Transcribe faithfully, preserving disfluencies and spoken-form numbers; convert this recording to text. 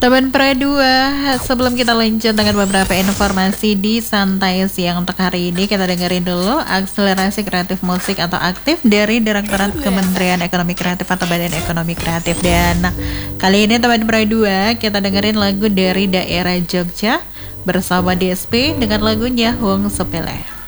Teman Pra dua, sebelum kita lanjut dengan beberapa informasi di Santai Siang untuk hari ini, kita dengerin dulu akselerasi kreatif musik atau aktif dari Direktorat Kementerian Ekonomi Kreatif atau Badan Ekonomi Kreatif. Dan kali ini teman Pra dua, kita dengerin lagu dari daerah Jogja bersama D S P dengan lagunya Wong Sepele.